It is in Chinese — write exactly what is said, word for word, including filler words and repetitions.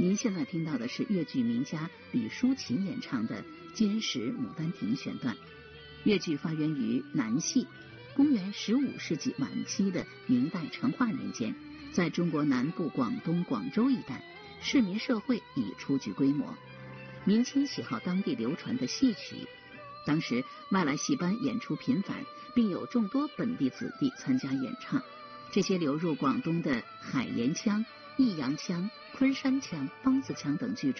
您现在听到的是越剧名家李淑琴演唱的《金石牡丹亭》选段。越剧发源于南戏，公元十五世纪晚期的明代成化年间，在中国南部广东广州一带，市民社会已初具规模，民间喜好当地流传的戏曲。当时外来戏班演出频繁，并有众多本地子弟参加演唱。这些流入广东的海盐腔、益阳腔、昆山腔、梆子腔等剧种